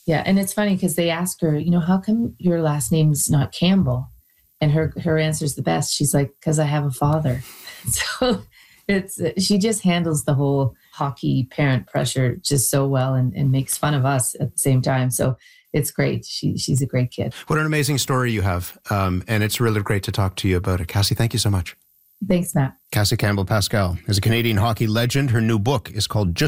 Yeah. And it's funny because they ask her, how come your last name's not Campbell? And her answer's the best. She's like, because I have a father. So she just handles the whole hockey parent pressure just so well and makes fun of us at the same time. So it's great. She's a great kid. What an amazing story you have. And it's really great to talk to you about it. Cassie, thank you so much. Thanks, Matt. Cassie Campbell-Pascal is a Canadian hockey legend. Her new book is called Just